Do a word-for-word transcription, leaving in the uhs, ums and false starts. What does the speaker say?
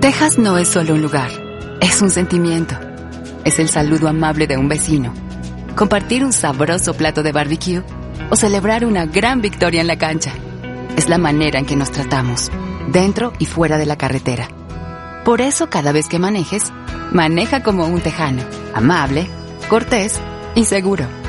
Texas no es solo un lugar, es un sentimiento. Es el saludo amable de un vecino, compartir un sabroso plato de barbecue o celebrar una gran victoria en la cancha. Es la manera en que nos tratamos, dentro y fuera de la carretera. Por eso, cada vez que manejes, maneja como un tejano, amable, cortés y seguro.